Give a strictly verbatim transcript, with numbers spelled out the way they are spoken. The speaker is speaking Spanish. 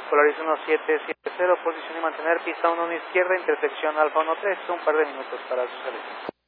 Polaris uno siete siete cero, posición y mantener, pista uno izquierda, intersección Alfa uno tres, un par de minutos para su salida.